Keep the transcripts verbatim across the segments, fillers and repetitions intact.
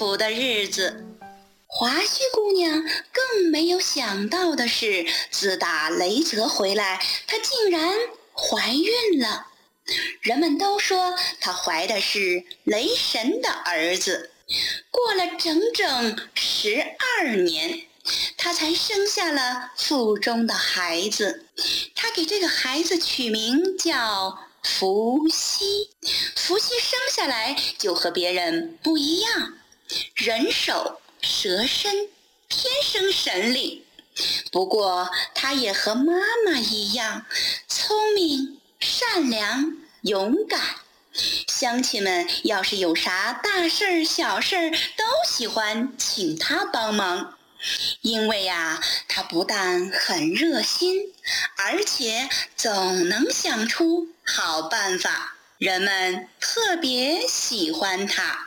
福的日子。华胥姑娘更没有想到的是，自打雷泽回来，她竟然怀孕了。人们都说她怀的是雷神的儿子。过了整整十二年，她才生下了腹中的孩子。她给这个孩子取名叫伏羲。伏羲生下来就和别人不一样，人手蛇身，天生神力。不过他也和妈妈一样，聪明、善良、勇敢。乡亲们要是有啥大事儿、小事儿，都喜欢请他帮忙。因为呀、啊，他不但很热心，而且总能想出好办法，人们特别喜欢他。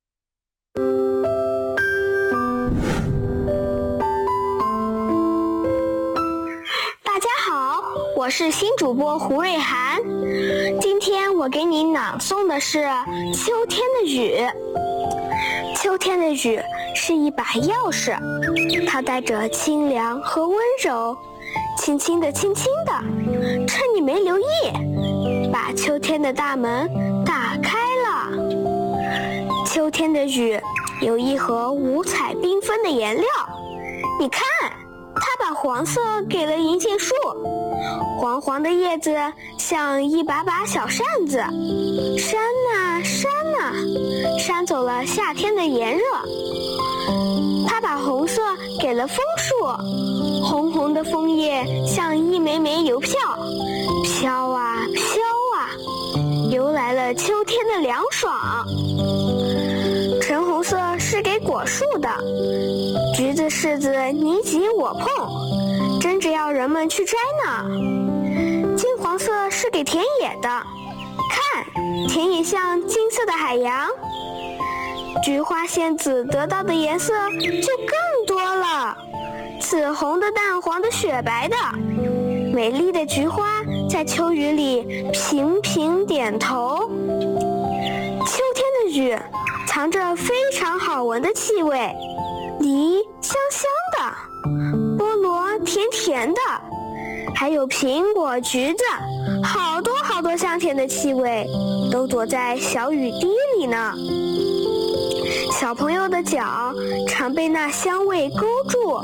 大家好，我是新主播胡瑞涵。今天我给你朗诵的是《秋天的雨》。秋天的雨是一把钥匙，它带着清凉和温柔，轻轻地轻轻地，趁你没留意，把秋天的大门打开了。秋天的雨有一盒五彩缤纷的颜料，你看，它把黄色给了银杏树，黄黄的叶子像一把把小扇子，扇啊扇啊，扇走了夏天的炎热。它把红色给了枫树，红红的枫叶像一枚枚邮票，飘啊飘啊，邮来了秋天的凉爽。橙红色是给果树的，橘子柿子你挤我碰，争着要人们去摘呢。金黄色是给田野的，看，田野像金色的海洋。菊花仙子得到的颜色就更多了，紫红的、淡黄的、雪白的，美丽的菊花在秋雨里频频点头。秋天的雨藏着非常好闻的气味，梨香香的，菠萝甜甜的，还有苹果、橘子，好多好多香甜的气味都躲在小雨滴里呢。小朋友的脚常被那香味勾住。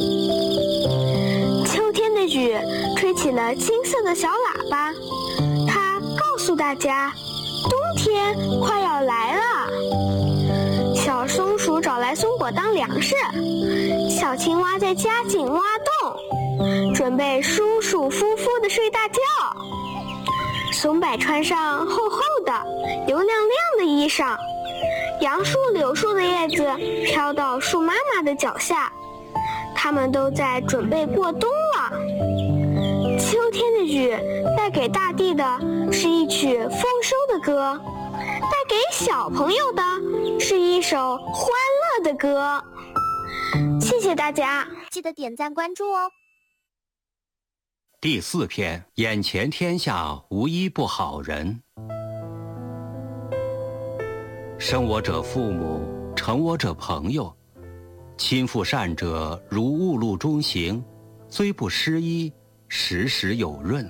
秋天的雨吹起了金色的小喇叭，它告诉大家，冬天快要来了。小松鼠找来松果当粮食，小青蛙在夹紧挖洞，准备舒舒服服地睡大觉。松柏穿上厚厚的、油亮亮的衣裳，杨树、柳树的叶子飘到树妈妈的脚下，它们都在准备过冬了。秋天的雨带给大地的是一曲丰收的歌，带给小朋友的是一首欢乐的歌。谢谢大家， 记得点赞关注哦。 第四篇，眼前天下无一不好人。生我者父母，成我者朋友。亲附善者如雾露中行，虽不施衣，时时有润。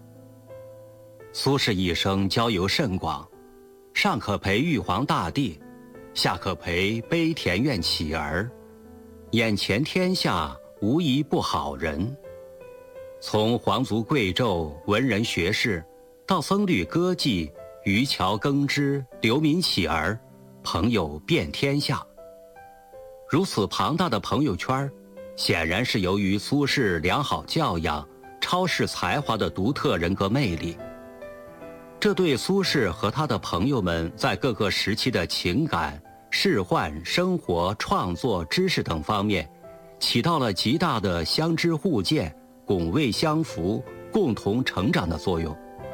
苏轼一生交游甚广，上可陪玉皇大帝，下可陪卑田院乞儿。眼前天下无一不好人。从皇族贵胄、文人学士，到僧侣歌妓、渔樵耕织、流民乞儿，朋友遍天下。如此庞大的朋友圈，显然是由于苏轼良好教养、超世才华的独特人格魅力。这对苏轼和他的朋友们在各个时期的情感、仕宦、生活、创作、知识等方面，起到了极大的相知互鉴、拱卫相扶、共同成长的作用。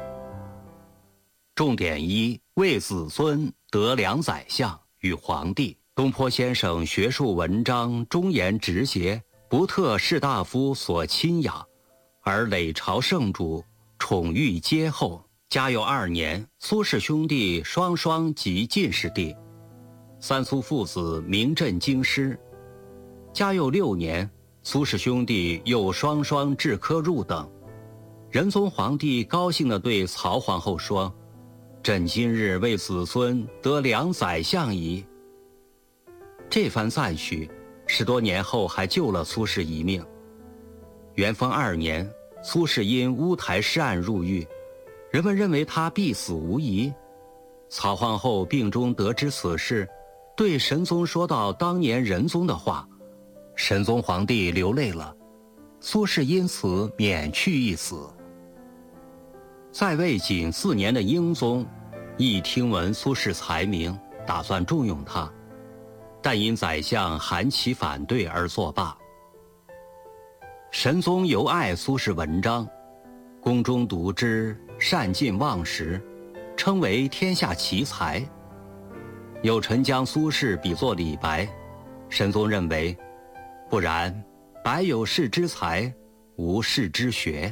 重点一：为子孙得良宰相与皇帝。东坡先生学术文章忠言直节，不特士大夫所亲养，而累朝圣主，宠遇皆厚。嘉佑二年，苏氏兄弟双双及进士第。 三苏父子名震京师。嘉佑六年，苏氏兄弟又双双至科入等。仁宗皇帝高兴地对曹皇后说：“朕今日为子孙得两宰相矣。”这番赞许，十多年后还救了苏轼一命。元丰二年，苏轼因乌台诗案入狱，人们认为他必死无疑。曹皇后病中得知此事，对神宗说到当年仁宗的话，神宗皇帝流泪了，苏轼因此免去一死。在位仅四年的英宗，一听闻苏轼才名，打算重用他，但因宰相韩琦反对而作罢。神宗尤爱苏轼文章，宫中读之，善尽忘食，称为天下奇才。有臣将苏轼比作李白，神宗认为，不然，白有士之才，无士之学。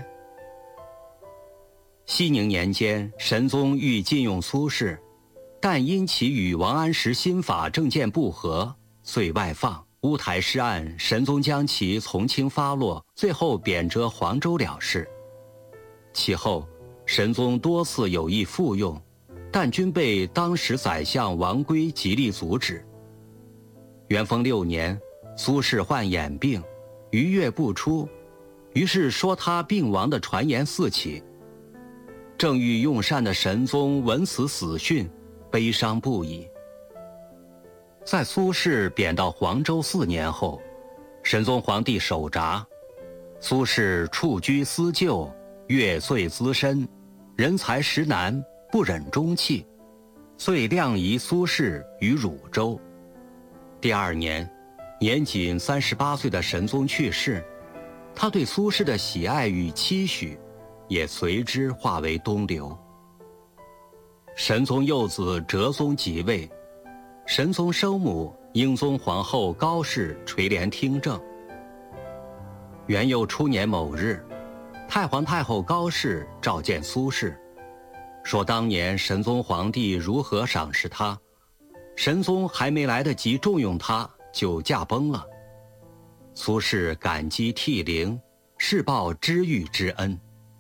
熙宁年间，神宗欲禁用苏轼，但因其与王安石新法政见不合，遂外放。乌台诗案，神宗将其从轻发落，最后贬谪黄州了事。其后，神宗多次有意复用，但均被当时宰相王圭极力阻止。元丰六年，苏轼患眼病，逾月不出，于是说他病亡的传言四起。正欲用膳的神宗闻此死讯，悲伤不已。在苏轼贬到黄州四年后，神宗皇帝手札，苏轼处居思旧，越岁资深，人才实难，不忍终弃，遂量移苏轼于汝州。第二年，年仅三十八岁的神宗去世，他对苏轼的喜爱与期许也随之化为东流。神宗幼子哲宗即位，神宗生母英宗皇后高氏垂帘听政。元佑初年某日，太皇太后高氏召见苏轼，说当年神宗皇帝如何赏识他，神宗还没来得及重用他，就驾崩了。苏轼感激涕零，是报知遇之恩。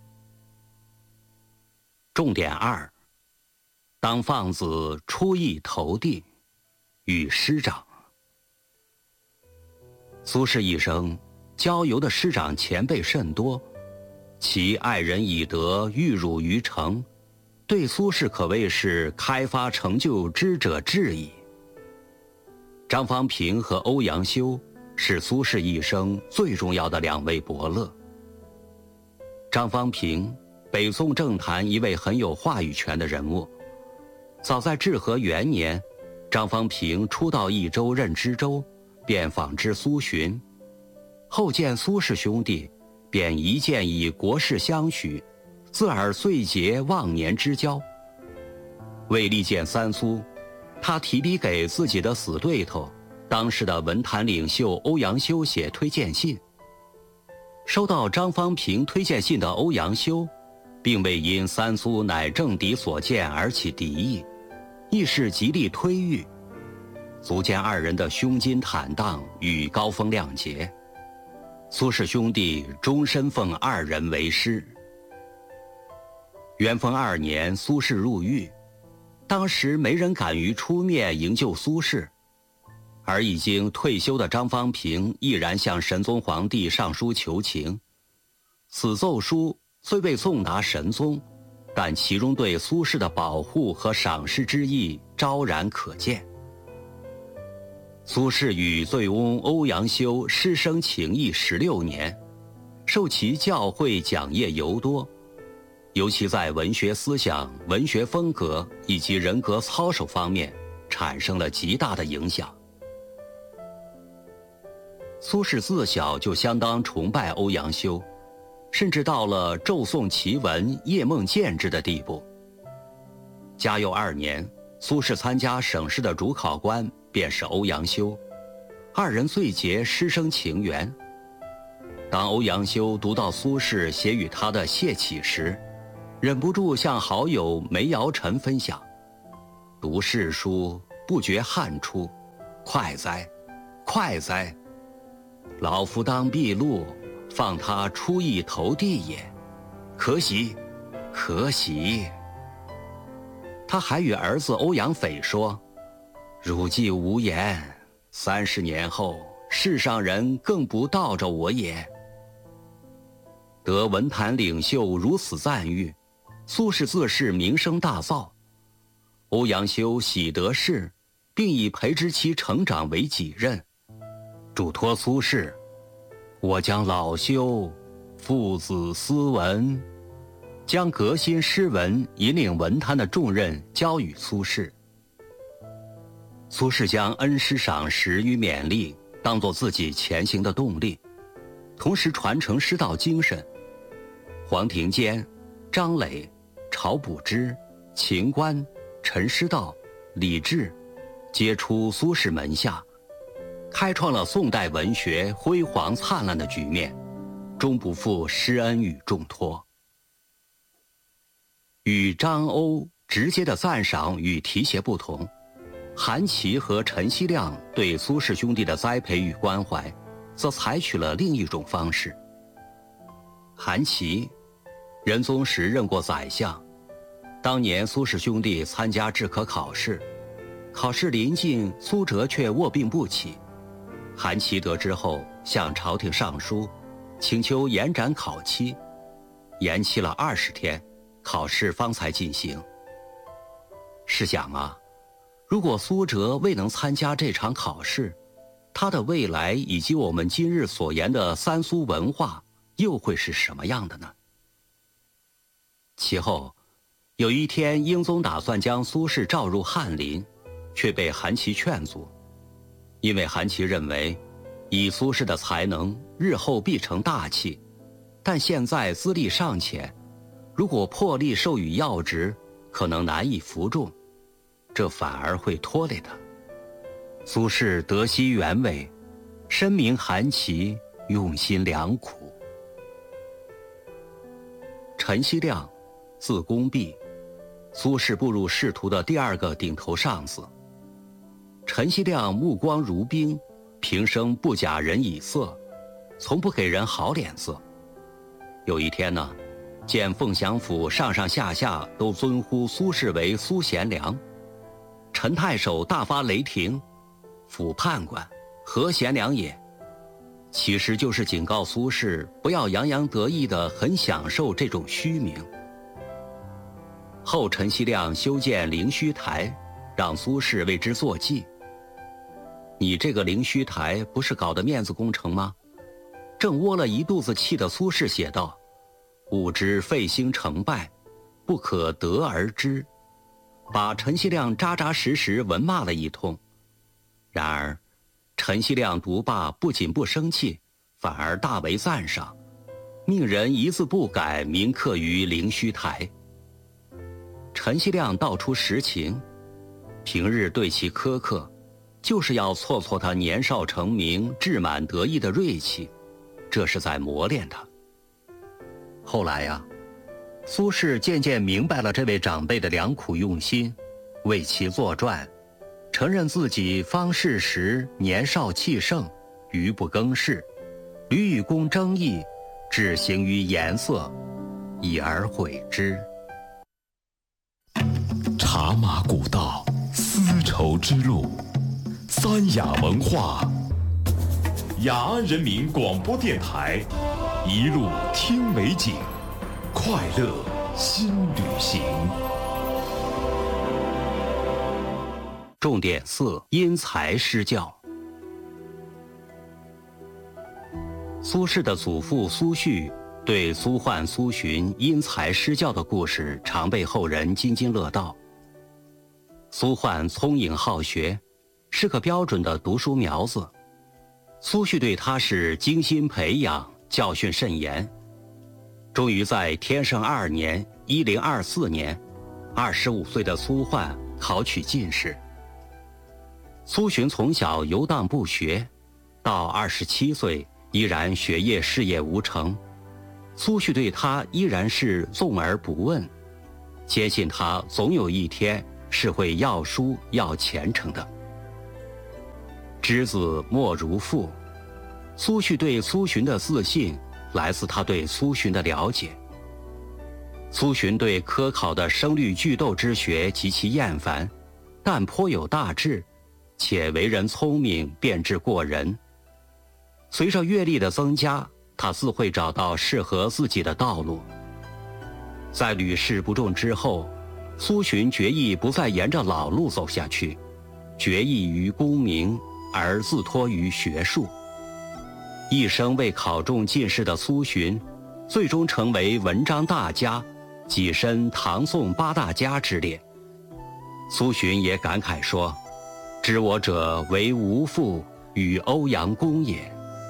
重点二：当放子出邑投递，与师长。苏轼一生交游的师长前辈甚多，其爱人以德育汝于诚，对苏轼可谓是开发成就之者至矣。张方平和欧阳修是苏轼一生最重要的两位伯乐。张方平，北宋政坛一位很有话语权的人物。早在至和元年，张方平初到益州任知州，便访知苏洵。后见苏氏兄弟，便一见以国事相许，自尔遂结忘年之交。为力荐三苏，他提笔给自己的死对头，当时的文坛领袖欧阳修写推荐信。收到张方平推荐信的欧阳修，并未因三苏乃政敌所见而起敌意，亦是极力推御，足见二人的胸襟坦荡与高风亮节。苏氏兄弟终身奉二人为师。元丰二年，苏轼入狱，当时没人敢于出面营救苏轼，而已经退休的张方平毅然向神宗皇帝上书求情。此奏书虽未送达神宗，但其中对苏轼的保护和赏识之意昭然可见。苏轼与醉翁欧阳修师生情谊十六年，受其教诲讲业尤多，尤其在文学思想、文学风格以及人格操守方面产生了极大的影响。苏轼自小就相当崇拜欧阳修，甚至到了骤诵其文、夜梦见之的地步。嘉佑二年，苏轼参加省试的主考官便是欧阳修，二人遂结师生情缘。当欧阳修读到苏轼写与他的谢启时，忍不住向好友梅尧臣分享：读世书， 不觉汗出，快哉，快哉！老夫当避路，放他出一头地也，可喜，可喜！他还与儿子欧阳斐说：“汝既无言，三十年后，世上人更不道着我也。”得文坛领袖如此赞誉，苏轼自是名声大噪。欧阳修喜得势，并以培植其成长为己任，嘱托苏轼：“我将老修父子斯文，将革新诗文引领文坛的重任交与苏轼。”苏轼将恩师赏识与勉励当作自己前行的动力，同时传承师道精神。黄庭坚、张磊、晁补之、秦观、陈师道、李治皆出苏轼门下，开创了宋代文学辉煌灿烂的局面，终不负师恩与重托。与张欧直接的赞赏与提携不同，韩琦和陈希亮对苏轼兄弟的栽培与关怀，则采取了另一种方式。韩琦，仁宗时任过宰相，当年苏轼兄弟参加制科考试，考试临近，苏辙却卧病不起。韩琦得知后，向朝廷上书，请求延展考期，延期了二十天，考试方才进行。试想啊，如果苏辙未能参加这场考试，他的未来以及我们今日所言的三苏文化又会是什么样的呢？其后，有一天，英宗打算将苏轼召入翰林，却被韩琦劝阻，因为韩琦认为，以苏轼的才能，日后必成大器，但现在资历尚浅，如果破例授予要职，可能难以服众，这反而会拖累他。苏轼得悉原委，深明韩琦用心良苦。陈希亮，字公弼，苏轼步入仕途的第二个顶头上司。陈希亮目光如冰，平生不假人以色，从不给人好脸色。有一天呢，见凤翔府上上下下都尊呼苏轼为苏贤良，陈太守大发雷霆：“府判官，何贤良也？”其实就是警告苏轼不要洋洋得意地很享受这种虚名。后陈希亮修建灵虚台，让苏轼为之作记。你这个灵虚台不是搞的面子工程吗？正窝了一肚子气的苏轼写道：“吾知废兴成败，不可得而知。”把陈希亮扎扎实实文骂了一通。然而陈希亮读罢不仅不生气，反而大为赞赏，命人一字不改铭刻于灵虚台。陈希亮道出实情，平日对其苛刻，就是要挫挫他年少成名、志满得意的锐气，这是在磨练他。后来呀、啊，苏轼渐渐明白了这位长辈的良苦用心，为其作传，承认自己方士时年少气盛，愚不更事，屡与公争议，只行于颜色，已而悔之。 茶马古道，丝绸之路，三雅文化，雅安人民广播电台，一路听美景，快乐新旅行。 重点四：因材施教。苏轼的祖父苏煦对苏焕、苏洵因材施教的故事常被后人津津乐道。苏焕聪颖好学，是个标准的读书苗子，苏煦对他是精心培养，教训甚严。终于在天圣二年（一零二四年），二十五岁的苏焕考取进士。苏洵从小游荡不学，到二十七岁依然学业事业无成，苏煦对他依然是纵而不问，坚信他总有一天是会要书要虔诚的。知子莫如父。苏轼对苏洵的自信来自他对苏洵的了解。苏洵对科考的声律句读之学极其厌烦，但颇有大志，且为人聪明，辩智过人。随着阅历的增加，他自会找到适合自己的道路。在屡试不中之后，苏洵决意不再沿着老路走下去，决意于功名而自托于学术。一生未考中进士的苏洵，最终成为文章大家，跻身唐宋八大家之列。苏洵也感慨说：“知我者，为吾父与欧阳公也。”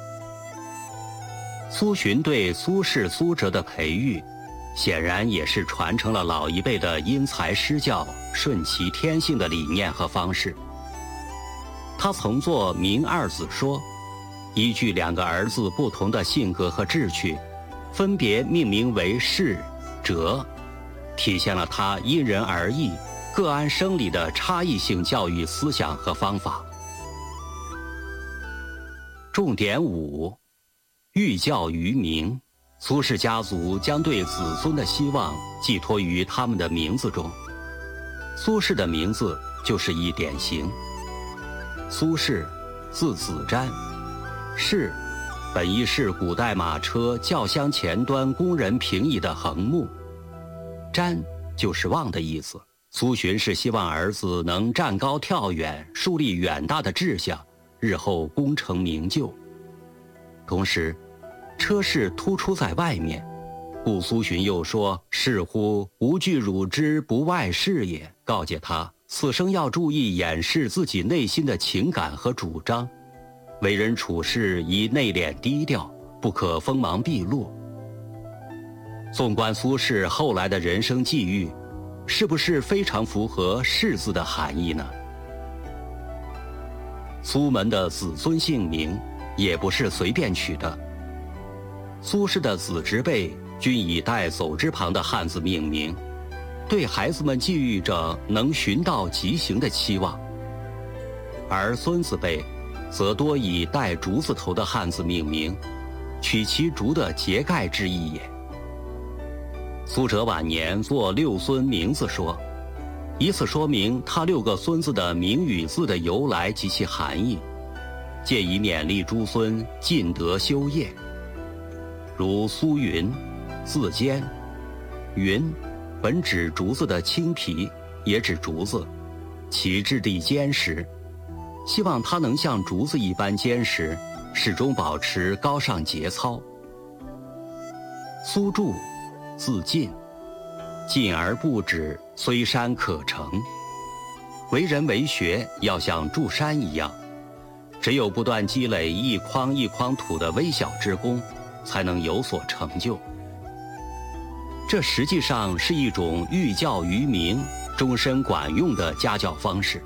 苏洵对苏轼、苏辙的培育，显然也是传承了老一辈的因材施教、顺其天性的理念和方式。他曾作《明二子说》，依据两个儿子不同的性格和志趣，分别命名为轼、辙，体现了他因人而异、各安生理的差异性教育思想和方法。重点五，寓教于民。苏轼家族将对子孙的希望寄托于他们的名字中，苏轼的名字就是一典型。苏轼，字子瞻，轼本意是古代马车轿厢前端工人平移的横木，瞻就是望的意思。苏洵是希望儿子能站高跳远，树立远大的志向，日后功成名就。同时车室突出在外面，故苏洵又说：“是乎，吾惧汝之不外事也。”告诫他此生要注意掩饰自己内心的情感和主张，为人处事宜内敛低调，不可锋芒毕露。纵观苏轼后来的人生际遇，是不是非常符合“轼”字的含义呢？苏门的子孙姓名也不是随便取的，苏轼的子侄辈均以带走之旁的汉字命名，对孩子们寄予着能循道疾行的期望，而孙子辈则多以带竹字头的汉字命名，取其竹的节盖之意也。苏辙晚年作六孙名字说，以此说明他六个孙子的名与字的由来及其含义，借以勉励诸孙尽德修业。如苏云，字坚，云本指竹子的青皮，也指竹子，其质地坚实，希望它能像竹子一般坚实，始终保持高尚节操。苏著，字进，进而不止，虽山可成。为人为学要像筑山一样，只有不断积累一筐一筐土的微小之功，才能有所成就。这实际上是一种寓教于民、终身管用的家教方式。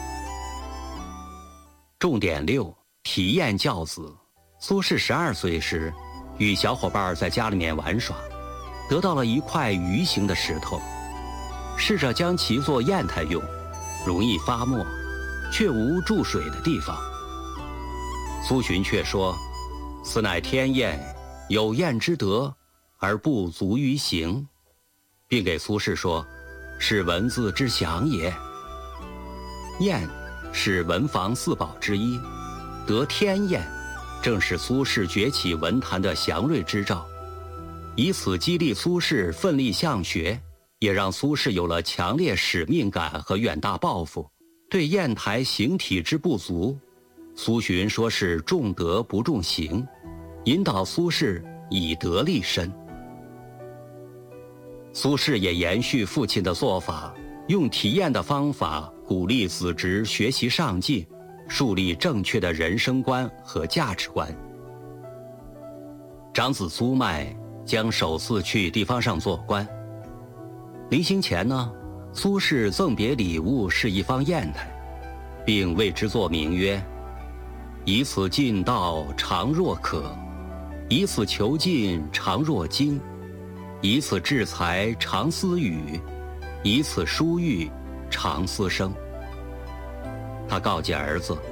重点六，体验教子。苏轼十二岁时，与小伙伴在家里面玩耍，得到了一块鱼形的石头，试着将其做砚台用，容易发墨，却无注水的地方。苏洵却说：“此乃天砚，有砚之德，而不足于行。”并给苏轼说：“是文字之祥也。”砚是文房四宝之一，得天砚，正是苏轼崛起文坛的祥瑞之兆，以此激励苏轼奋力向学，也让苏轼有了强烈使命感和远大抱负。对砚台形体之不足，苏洵说是重德不重行，引导苏轼以德立身。苏轼也延续父亲的做法，用体验的方法鼓励子侄学习上进，树立正确的人生观和价值观。长子苏迈将首次去地方上做官，临行前呢，苏轼赠别礼物是一方砚台，并为之作名曰：“以此进道，常若渴；以此求进，常若惊；以此致才，常思语；以此疏玉， 常思生。他告诫儿子，